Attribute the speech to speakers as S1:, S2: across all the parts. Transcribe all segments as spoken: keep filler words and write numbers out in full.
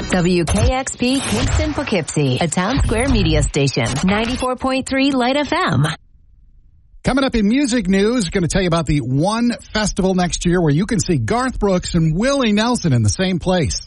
S1: W K X P Kingston Poughkeepsie, a Town Square media station. ninety-four point three Light F M.
S2: Coming up in music news, going to tell you about the one festival next year where you can see Garth Brooks and Willie Nelson in the same place.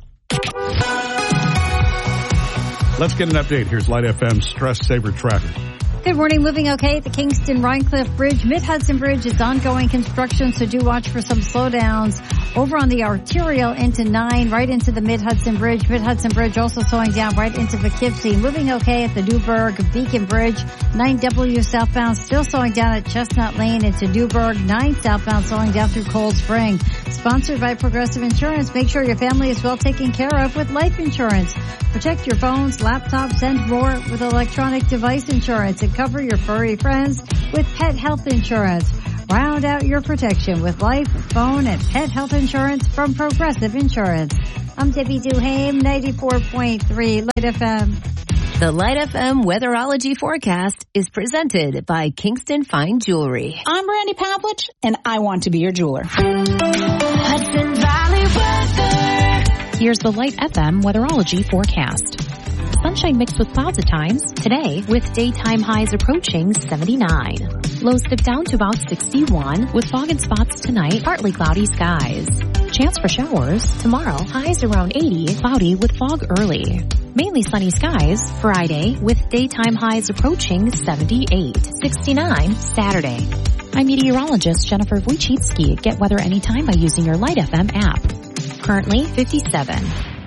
S3: Let's get an update. Here's Light F M's Stress Saver Tracker.
S4: Good morning. Moving okay at the Kingston Rhinecliff Bridge. Mid-Hudson Bridge is ongoing construction, so do watch for some slowdowns. Over on the arterial into nine, right into the Mid-Hudson Bridge. Mid-Hudson Bridge also slowing down right into Poughkeepsie. Moving okay at the Newburgh Beacon Bridge. nine W southbound still slowing down at Chestnut Lane into Newburgh. nine southbound slowing down through Cold Spring. Sponsored by Progressive Insurance. Make sure your family is well taken care of with life insurance. Protect your phones, laptops, and more with electronic device insurance. And cover your furry friends with pet health insurance. Round out your protection with life, phone, and pet health insurance from Progressive Insurance. I'm Debbie Duhame, ninety-four point three Light F M.
S1: The Light F M weatherology forecast is presented by Kingston Fine Jewelry.
S5: I'm Randy Pavlich, and I want to be your jeweler.
S6: Hudson Valley weather.
S7: Here's the Light F M weatherology forecast. Sunshine mixed with clouds at times today, with daytime highs approaching seventy-nine. Lows dip down to about sixty-one, with fog in spots tonight, partly cloudy skies. Chance for showers tomorrow, highs around eighty, cloudy with fog early. Mainly sunny skies Friday, with daytime highs approaching seventy-eight. sixty-nine Saturday. I'm meteorologist Jennifer Wojcicki. Get weather anytime by using your Light F M app. Currently fifty-seven.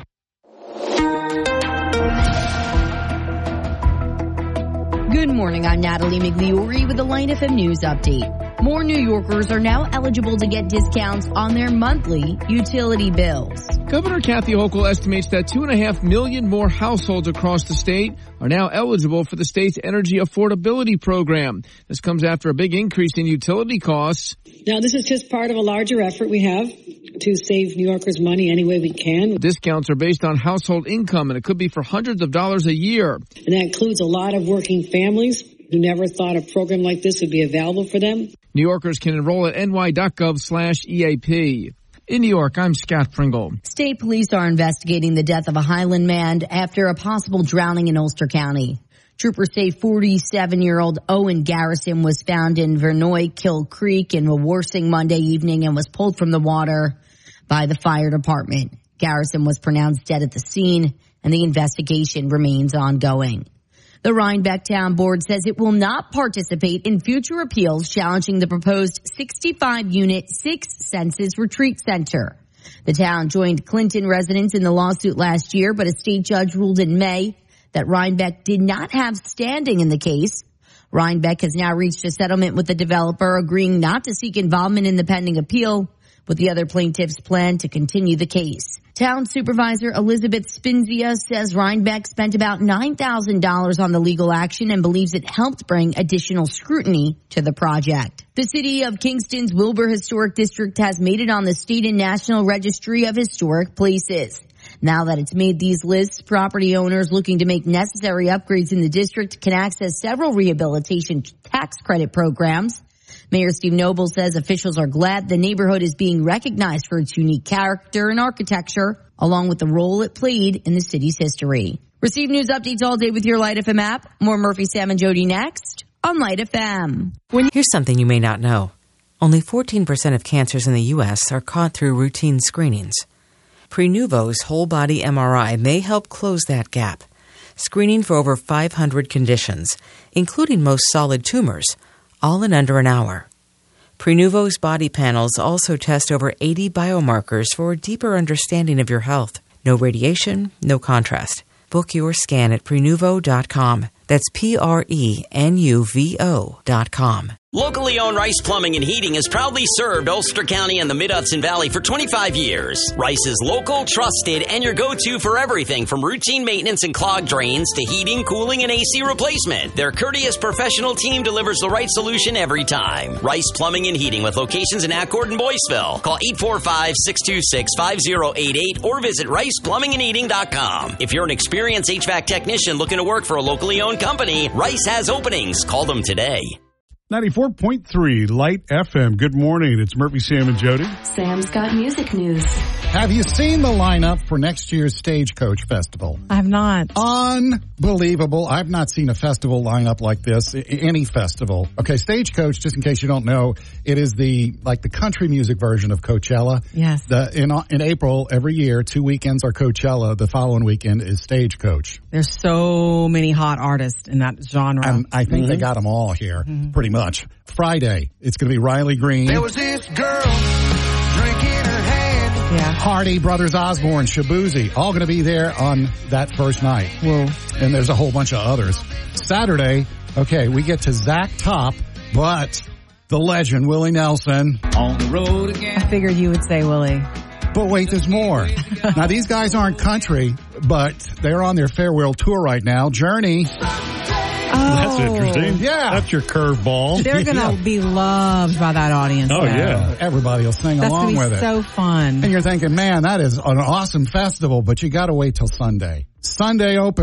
S8: Good morning, I'm Natalie Migliori with the Light F M News Update. More New Yorkers are now eligible to get discounts on their monthly utility bills.
S9: Governor Kathy Hochul estimates that two and a half million more households across the state are now eligible for the state's energy affordability program. This comes after a big increase in utility costs.
S10: Now, this is just part of a larger effort we have to save New Yorkers money any way we can.
S9: Discounts are based on household income, and it could be for hundreds of dollars a year.
S10: And that includes a lot of working families who never thought a program like this would be available for them.
S9: New Yorkers can enroll at ny.gov slash EAP. In New York, I'm Scott Pringle.
S8: State police are investigating the death of a Highland man after a possible drowning in Ulster County. Troopers say forty-seven-year-old Owen Garrison was found in Vernoy Kill Creek in Wawarsing Monday evening and was pulled from the water by the fire department. Garrison was pronounced dead at the scene, and the investigation remains ongoing. The Rhinebeck Town Board says it will not participate in future appeals challenging the proposed sixty-five unit Six Senses Retreat Center. The town joined Clinton residents in the lawsuit last year, but a state judge ruled in May that Rhinebeck did not have standing in the case. Rhinebeck has now reached a settlement with the developer, agreeing not to seek involvement in the pending appeal, but the other plaintiffs plan to continue the case. Town Supervisor Elizabeth Spinzia says Rhinebeck spent about nine thousand dollars on the legal action and believes it helped bring additional scrutiny to the project. The city of Kingston's Wilbur Historic District has made it on the state and national registry of historic places. Now that it's made these lists, property owners looking to make necessary upgrades in the district can access several rehabilitation tax credit programs. Mayor Steve Noble says officials are glad the neighborhood is being recognized for its unique character and architecture, along with the role it played in the city's history. Receive news updates all day with your Light F M app. More Murphy, Sam, and Jody next on Light F M.
S11: Here's something you may not know. Only fourteen percent of cancers in the U S are caught through routine screenings. Prenuvo's whole-body M R I may help close that gap, screening for over five hundred conditions, including most solid tumors, all in under an hour. Prenuvo's body panels also test over eighty biomarkers for a deeper understanding of your health. No radiation, no contrast. Book your scan at prenuvo dot com. That's P R E N U V O dot com.
S12: Locally owned Rice Plumbing and Heating has proudly served Ulster County and the Mid-Hudson Valley for twenty-five years. Rice is local, trusted, and your go-to for everything from routine maintenance and clogged drains to heating, cooling, and A C replacement. Their courteous professional team delivers the right solution every time. Rice Plumbing and Heating with locations in Accord and Boyceville. Call eight four five, six two six, five zero eight eight or visit rice plumbing and heating dot com. If you're an experienced H V A C technician looking to work for a locally owned company, Rice has openings. Call them today.
S3: ninety-four point three Light F M. Good morning. It's Murphy, Sam, and Jody.
S1: Sam's got music news.
S2: Have you seen the lineup for next year's Stagecoach Festival?
S13: I have not.
S2: Unbelievable. I've not seen a festival lineup like this, I- any festival. Okay, Stagecoach, just in case you don't know, it is the, like the country music version of Coachella.
S13: Yes.
S2: The, in, in April, every year, two weekends are Coachella. The following weekend is Stagecoach.
S13: There's so many hot artists in that genre.
S2: And I think
S13: mm-hmm.
S2: they got them all here, mm-hmm. pretty much. Friday, it's going to be Riley Green.
S14: There was this girl drinking her hand.
S13: Yeah.
S2: Hardy, Brothers Osborne, Shabuzi, all going to be there on that first night.
S13: Whoa.
S2: And there's a whole bunch of others. Saturday, okay, we get to Zach Top, but the legend, Willie Nelson.
S14: On the road again.
S13: I figured you would say Willie.
S2: But wait, there's more. Now, these guys aren't country, but they're on their farewell tour right now. Journey.
S13: Oh.
S3: That's interesting.
S2: Yeah.
S3: That's your curveball.
S13: They're going to
S2: Yeah.
S13: be loved by that audience.
S3: Oh,
S13: though.
S3: yeah.
S2: Everybody will sing
S13: That's
S2: along
S13: gonna be
S2: with it.
S13: so fun.
S2: And you're thinking, man, that is an awesome festival, but you got to wait till Sunday. Sunday open.